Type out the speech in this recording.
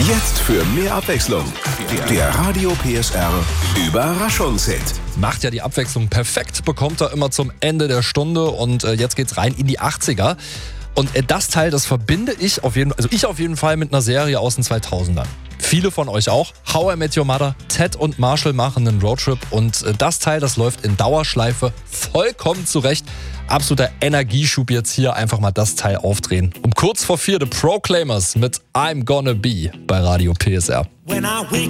Jetzt für mehr Abwechslung. Der Radio PSR Überraschungshit. Macht ja die Abwechslung perfekt, bekommt er immer zum Ende der Stunde und jetzt geht's rein in die 80er. Und das Teil, das verbinde ich auf jeden Fall mit einer Serie aus den 2000ern. Viele von euch auch. How I Met Your Mother, Ted und Marshall machen einen Roadtrip und das Teil, das läuft in Dauerschleife vollkommen zurecht. Absoluter Energieschub jetzt hier, einfach mal das Teil aufdrehen. Um kurz vor 4 The Proclaimers mit I'm Gonna Be bei Radio PSR.